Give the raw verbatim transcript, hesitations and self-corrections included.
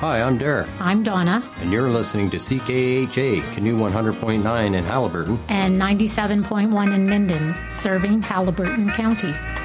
Hi, I'm Derek. I'm Donna. And you're listening to C K H A, Canoe one hundred point nine in Haliburton. And ninety-seven point one in Minden, serving Haliburton County.